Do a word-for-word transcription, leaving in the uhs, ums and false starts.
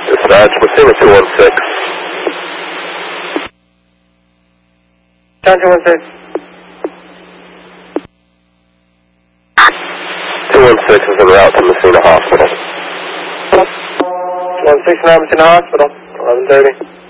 Dispatch, Messina two one six. John two one six. two one six is en route to Messina Hospital. two one six now, Messina Hospital, eleven thirty.